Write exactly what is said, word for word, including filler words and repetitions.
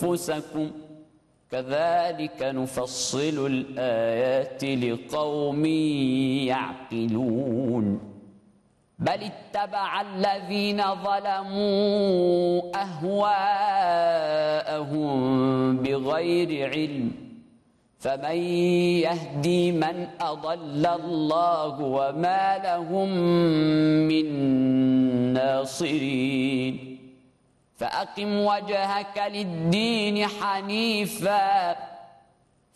أنفسكم كذلك نفصل الآيات لقوم يعقلون بل اتبع الذين ظلموا أهواءهم بغير علم فمن يهدي من أضل الله وما لهم من ناصرين فأقم وجهك للدين حنيفا